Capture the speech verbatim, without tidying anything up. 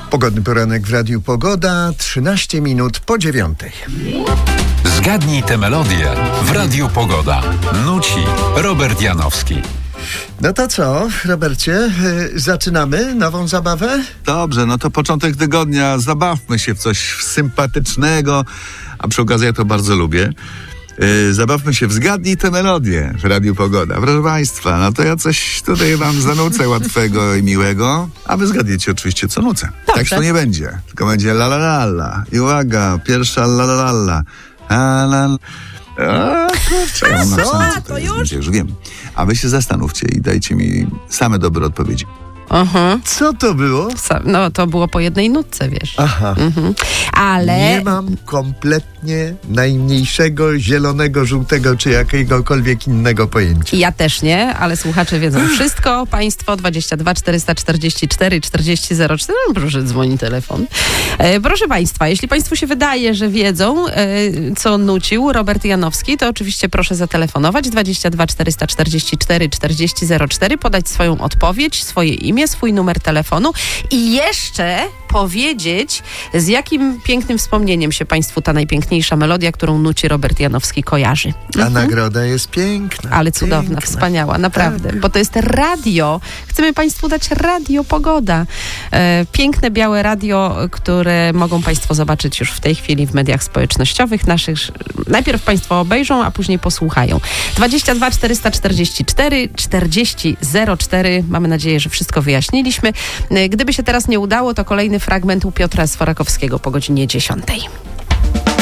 Pogodny poranek w Radiu Pogoda, trzynaście minut po dziewiątej. Zgadnij tę melodię w Radiu Pogoda. Nuci Robert Janowski. No to co, Robercie, yy, zaczynamy nową zabawę? Dobrze, no to początek tygodnia, zabawmy się w coś sympatycznego, a przy okazji ja to bardzo lubię. Yy, zabawmy się w Zgadnij tę melodię w Radiu Pogoda. Proszę Państwa, no to ja coś tutaj wam zanucę łatwego i miłego, a wy zgadniecie oczywiście, co nucę. Dobrze. Tekstu nie będzie, tylko będzie la la la la. I uwaga, pierwsza la la la la. La la. A, kurczę, ja mam napisane, co to jest, już wiem. A wy się zastanówcie i dajcie mi same dobre odpowiedzi. Mhm. Co to było? No to było po jednej nutce, wiesz. Aha. Mhm. Ale... Nie mam kompletnie najmniejszego zielonego, żółtego czy jakiegokolwiek innego pojęcia. Ja też nie, ale słuchacze wiedzą wszystko. Państwo dwadzieścia dwa czterysta czterdzieści cztery czterdzieści zero cztery. No, proszę, dzwoni telefon. E, proszę Państwa, jeśli Państwu się wydaje, że wiedzą, e, co nucił Robert Janowski, to oczywiście proszę zatelefonować dwadzieścia dwa czterysta czterdzieści cztery czterdzieści zero cztery, podać swoją odpowiedź, swoje imię, swój numer telefonu i jeszcze powiedzieć, z jakim pięknym wspomnieniem się Państwu ta najpiękniejsza melodia, którą nuci Robert Janowski, kojarzy. A mhm. nagroda jest piękna. Ale cudowna, piękna. wspaniała, naprawdę. Tak. Bo to jest radio. Chcemy Państwu dać Radio Pogoda. E, piękne, białe radio, które mogą Państwo zobaczyć już w tej chwili w mediach społecznościowych naszych. Najpierw Państwo obejrzą, a później posłuchają. dwadzieścia dwa czterysta czterdzieści cztery czterdzieści zero cztery. Mamy nadzieję, że wszystko wyjaśniliśmy. E, gdyby się teraz nie udało, to kolejny fragment u Piotra Sforakowskiego po godzinie dziesiątej.